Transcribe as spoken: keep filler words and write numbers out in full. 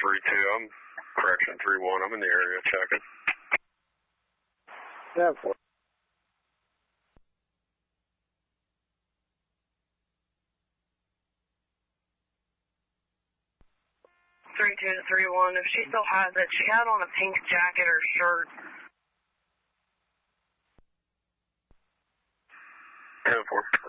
three two, I'm correction three one, I'm in the area checking. Yeah, four. three two to three one, if she still has it, she had on a pink jacket or shirt. ten four.